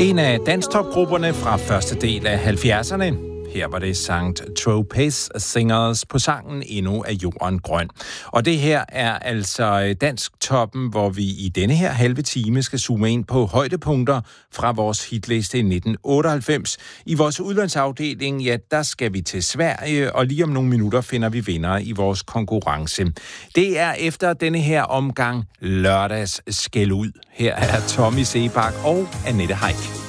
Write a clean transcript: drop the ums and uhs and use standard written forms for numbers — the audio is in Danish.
En af danstopgrupperne fra første del af 70'erne. Her var det St. Tropez Singers på sangen Endnu er jorden grøn. Og det her er altså Dansktoppen, hvor vi i denne her halve time skal zoome ind på højdepunkter fra vores hitliste i 1998. I vores udlandsafdeling, ja, der skal vi til Sverige, og lige om nogle minutter finder vi vinder i vores konkurrence. Det er efter denne her omgang lørdags skæld ud. Her er Tommy Sebak og Annette Heick.